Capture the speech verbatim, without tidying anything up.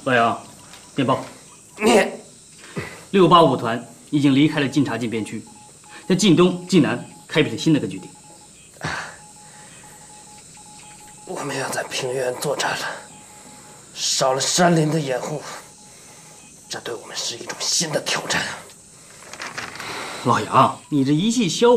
老杨，电报。 你六八五团已经离开了晋察禁边区，在晋东、晋南开辟了新的根据地。 我们要在平原作战了，少了山林的掩护，这对我们是一种新的挑战。 老杨，你这一气消